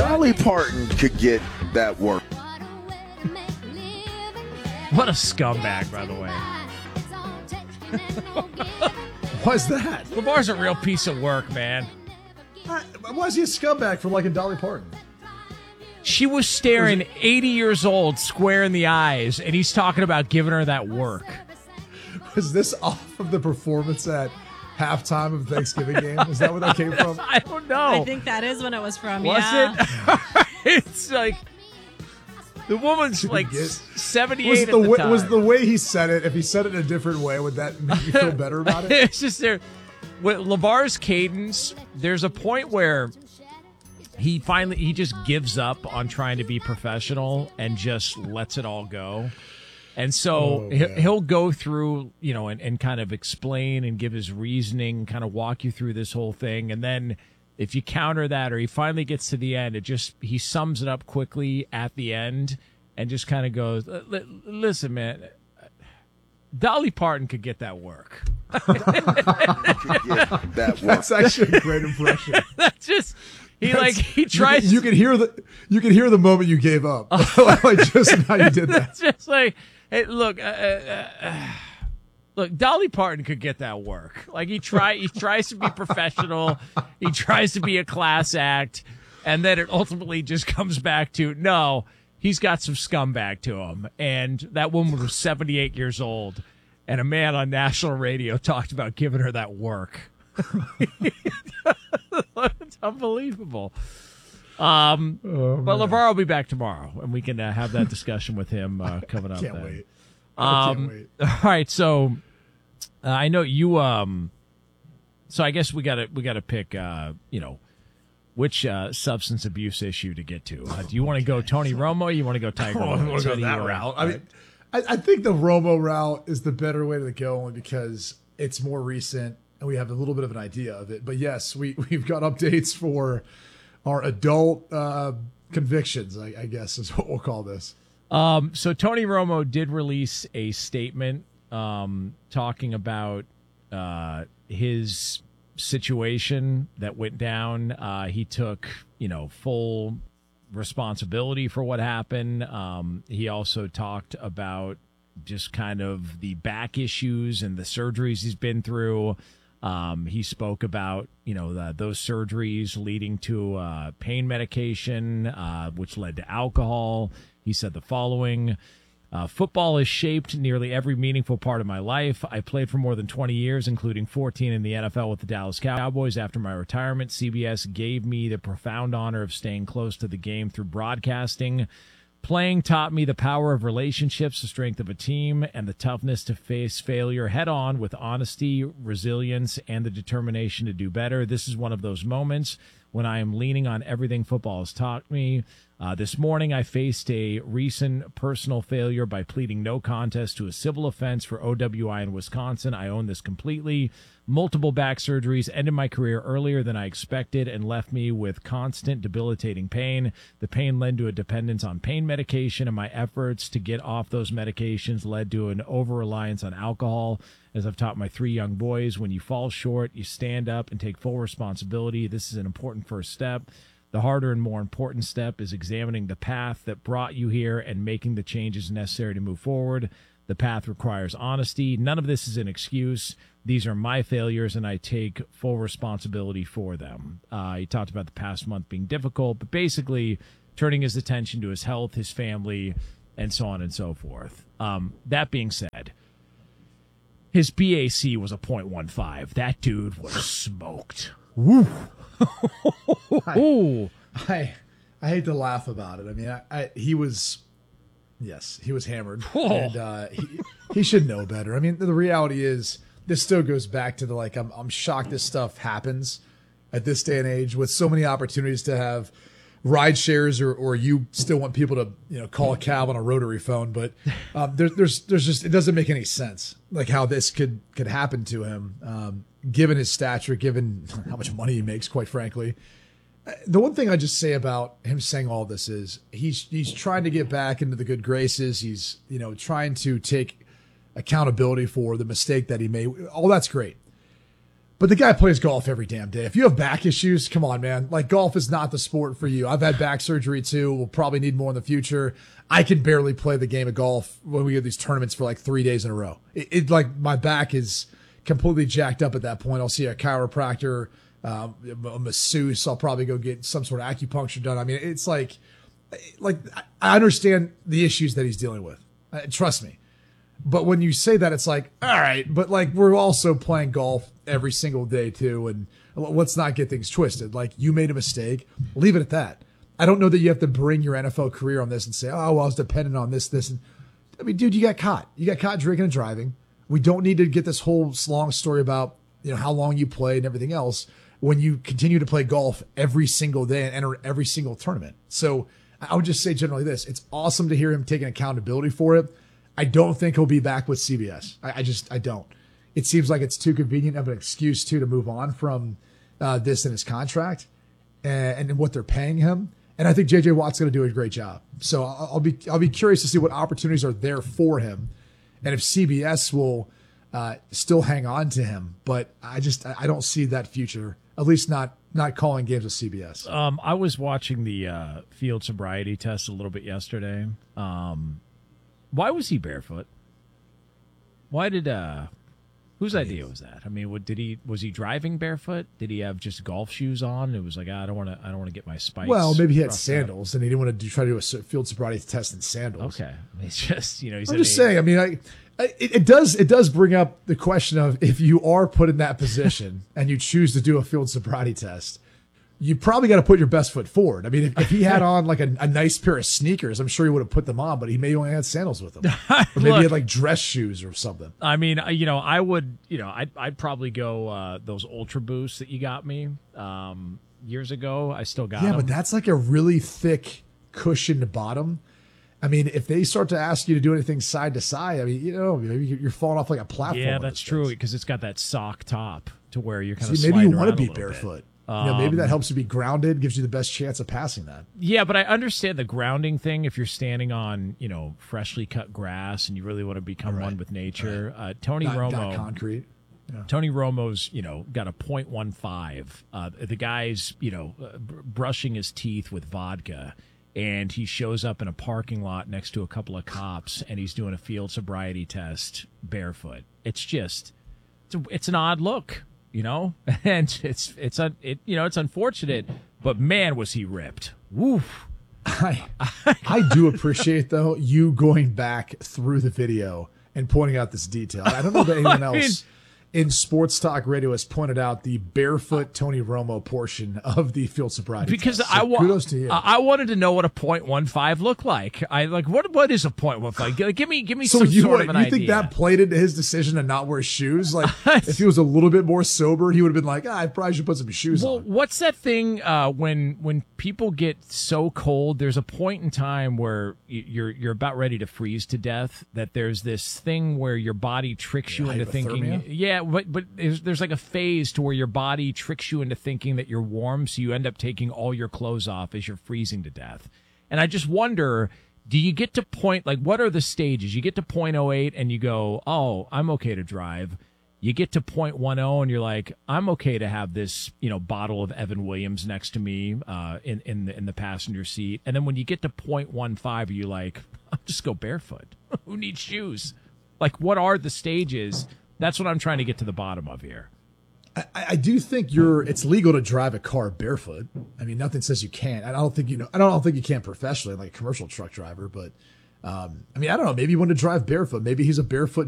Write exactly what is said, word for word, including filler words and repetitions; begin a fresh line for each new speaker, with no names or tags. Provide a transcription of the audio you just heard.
Dolly Parton could get that work.
What a scumbag, by the way.
Why's that?
LeVar's a real piece of work, man.
Uh, why is he a scumbag for liking Dolly Parton?
She was staring eighty years old square in the eyes, and he's talking about giving her that work.
Was this off of the performance at halftime of the Thanksgiving game? Is that where that came from?
I don't know.
I think that is when it was from.
Was
yeah.
it? It's like the woman's like
get-
seventy-eight
Was
at
the,
the
way,
time.
was the way he said it? If he said it in a different way, would that make you feel better about it?
It's just there. With LeVar's cadence, there's a point where he finally he just gives up on trying to be professional and just lets it all go. And so
Oh,
he-
man.
he'll go through, you know, and, and kind of explain and give his reasoning, kind of walk you through this whole thing. And then if you counter that or he finally gets to the end, it just he sums it up quickly at the end and just kind of goes, "L- li- listen, man, Dolly Parton could get that work.
Could get that work.
That's actually a great impression.
That's just he like he tries.
You can, you can hear the you can hear the moment you gave up. Like just how you did that.
That's just like, hey, look, uh, uh, uh, look, Dolly Parton could get that work. Like he try he tries to be professional, he tries to be a class act, and then it ultimately just comes back to no, he's got some scumbag to him, and that woman was seventy-eight years old. And a man on national radio talked about giving her that work. It's unbelievable. Um,
Oh,
but
man.
LeVar will be back tomorrow, and we can uh, have that discussion with him uh, coming up.
Can't
then.
wait. I can't
Um,
wait.
all right, so uh, I know you. Um, so I guess we got to we got to pick. Uh, you know, which uh, substance abuse issue to get to. Uh, do you want to go Tony Romo? Or you want to go Tiger
Oh, I
Woods?
want to
How
go
do
that
you, uh,
route. I mean, I, I think the Romo route is the better way to go, only because it's more recent and we have a little bit of an idea of it. But yes, we we've got updates for our adult uh, convictions, I, I guess is what we'll call this.
Um, so Tony Romo did release a statement um, talking about uh, his situation that went down. Uh, he took, you know, full responsibility for what happened. Um, he also talked about just kind of the back issues and the surgeries he's been through. Um, he spoke about, you know, the, those surgeries leading to uh, pain medication, uh, which led to alcohol. He said the following: uh, football has shaped nearly every meaningful part of my life. I played for more than twenty years, including fourteen in the N F L with the Dallas Cowboys. After my retirement, C B S gave me the profound honor of staying close to the game through broadcasting. Playing taught me the power of relationships, the strength of a team, and the toughness to face failure head on with honesty, resilience, and the determination to do better. This is one of those moments when I am leaning on everything football has taught me. Uh, this morning, I faced a recent personal failure by pleading no contest to a civil offense for O W I in Wisconsin. I own this completely. Multiple back surgeries ended my career earlier than I expected and left me with constant debilitating pain. The pain led to a dependence on pain medication, and my efforts to get off those medications led to an over-reliance on alcohol. As I've taught my three young boys, when you fall short, you stand up and take full responsibility. This is an important first step. The harder and more important step is examining the path that brought you here and making the changes necessary to move forward. The path requires honesty. None of this is an excuse. These are my failures, and I take full responsibility for them. Uh, he talked about the past month being difficult, but basically turning his attention to his health, his family, and so on and so forth. Um, that being said, his B A C was a point one five. That dude was smoked. Woo.
I, I I hate to laugh about it. I mean, I, I he was, yes, he was hammered,
Oh.
and uh, he he should know better. I mean, the reality is, this still goes back to the like, I'm I'm shocked this stuff happens at this day and age with so many opportunities to have ride shares, or or you still want people to, you know, call a cab on a rotary phone, but um, there, there's there's just, it doesn't make any sense like how this could could happen to him, um, given his stature, given how much money he makes, quite frankly. The one thing I just say about him saying all this is he's he's trying to get back into the good graces. He's, you know, trying to take accountability for the mistake that he made. All that's great. But the guy plays golf every damn day. If you have back issues, come on, man. Like, golf is not the sport for you. I've had back surgery too. We'll probably need more in the future. I can barely play the game of golf when we get these tournaments for like three days in a row. It, it like my back is completely jacked up at that point. I'll see a chiropractor, um, a masseuse. I'll probably go get some sort of acupuncture done. I mean, it's like, like I understand the issues that he's dealing with. Uh, trust me. But when you say that, it's like, all right, but like we're also playing golf every single day too. And let's not get things twisted. Like, you made a mistake, leave it at that. I don't know that you have to bring your N F L career on this and say, oh, well, I was dependent on this, this. And I mean, dude, you got caught. You got caught drinking and driving. We don't need to get this whole long story about, you know, how long you played and everything else when you continue to play golf every single day and enter every single tournament. So I would just say generally this, it's awesome to hear him taking accountability for it. I don't think he'll be back with C B S. I, I just, I don't. It seems like it's too convenient of an excuse too to move on from uh, this in his contract and, and what they're paying him. And I think J J Watt's going to do a great job. So I'll, I'll be, I'll be curious to see what opportunities are there for him, and if C B S will uh, still hang on to him. But I just, I don't see that future. At least not, not calling games with C B S.
Um, I was watching the uh, field sobriety test a little bit yesterday. Um, Why was he barefoot? Why did uh whose idea was that? I mean, what did he was he driving barefoot? Did he have just golf shoes on? It was like, ah, I don't want to I don't want to get my spikes.
Well, maybe he had
roughed
sandals and he didn't want to do, try to do a field sobriety test in sandals.
up. Okay. It's just, you know, he's
I'm just saying, I mean, I, I it, it does it does bring up the question of, if you are put in that position and you choose to do a field sobriety test, you probably got to put your best foot forward. I mean, if, if he had on like a, a nice pair of sneakers, I'm sure he would have put them on, but he may only had sandals with him. Or maybe
Look,
he had like dress shoes or something.
I mean, you know, I would, you know, I'd, I'd probably go uh, those Ultra Boosts that you got me um, years ago. I still got
Yeah,
them.
but that's like a really thick cushioned bottom. I mean, if they start to ask you to do anything side to side, I mean, you know, maybe you're falling off like a platform.
Yeah,
on
that's
those
true,
things.
because it's got that sock top to where you're kind of
See, maybe you
want to
be barefoot. You know, maybe that helps you be grounded, gives you the best chance of passing that.
Yeah, but I understand the grounding thing if you're standing on, you know, freshly cut grass and you really want to become
Right.
one with nature. Uh, Tony
Not,
Romo,
not concrete. Yeah.
Tony Romo's, you know, got a point one five. Uh, the guy's, you know, uh, br- brushing his teeth with vodka, and he shows up in a parking lot next to a couple of cops, and he's doing a field sobriety test barefoot. It's just, it's, a, it's an odd look. You know, and it's it's un, it you know it's unfortunate, but man, was he ripped! Woof.
I I do appreciate though you going back through the video and pointing out this detail. I don't know that anyone
I mean,
else in sports talk radio has pointed out the barefoot Tony Romo portion of the field sobriety
Because
test.
I
So
wa-
kudos to you.
I I wanted to know what a point one five looked like. I like what what is a point one five? Give me give me
So
some
you
sort
what,
of an
you
idea.
think that played into his decision to not wear shoes? Like, if he was a little bit more sober, he would have been like, ah, I probably should put some shoes
Well,
on.
what's that thing uh, when when people get so cold? There's a point in time where y- you're you're about ready to freeze to death. That there's this thing where your body tricks you
Yeah,
into thinking,
hypothermia?
yeah, but but there's, there's like a phase to where your body tricks you into thinking that you're warm, so you end up taking all your clothes off as you're freezing to death. And I just wonder, do you get to point like what are the stages? You get to point oh eight and you go, oh, I'm okay to drive. You get to point one oh and you're like, I'm okay to have this, you know, bottle of Evan Williams next to me uh, in in the in the passenger seat. And then when you get to point one five, you're like, I'll just go barefoot. Who needs shoes? Like, what are the stages? That's what I'm trying to get to the bottom of here.
I, I do think you're. It's legal to drive a car barefoot. I mean, nothing says you can't. I don't think you know. I don't think you can professionally, like a commercial truck driver. But um, I mean, I don't know. Maybe you want to drive barefoot. Maybe he's a barefoot